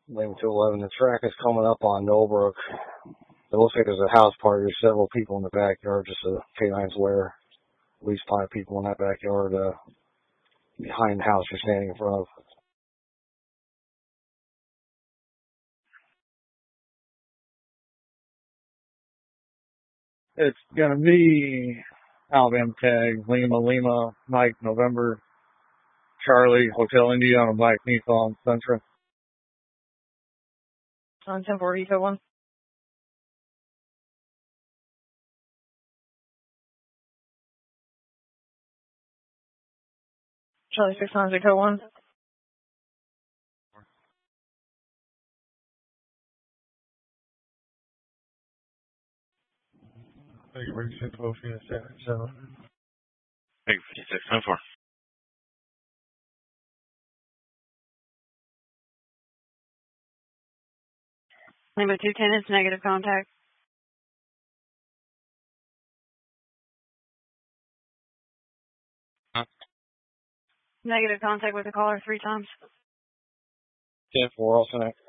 Lima 211. The track is coming up on Noldbrook. It looks like there's a house party. There's several people in the backyard, just a K9's where at least 5 people in that backyard behind the house you're standing in front of. It's going to be Alabama tag, Lima, Mike, November, Charlie, Hotel India on Mike, Nissan, Centra. On 1040, Eco 1. Charlie 600, Eco 1. Thank you, 56, 10-4. Lima 210, it's negative contact. Negative contact with the caller 3 times. 10-4, also next.